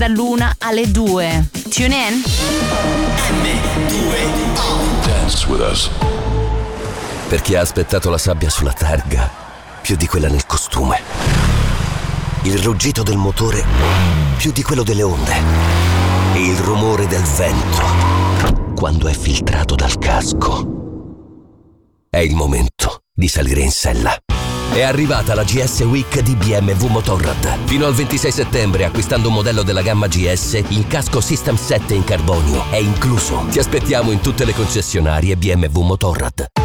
dall'1 alle 2. Tune in. Dance with us. Per chi ha aspettato la sabbia sulla targa più di quella nel costume, il ruggito del motore più di quello delle onde e il rumore del vento quando è filtrato dal casco. È il momento di salire in sella. È arrivata la GS Week di BMW Motorrad. Fino al 26 settembre, acquistando un modello della gamma GS, il casco System 7 in carbonio è incluso. Ti aspettiamo in tutte le concessionarie BMW Motorrad.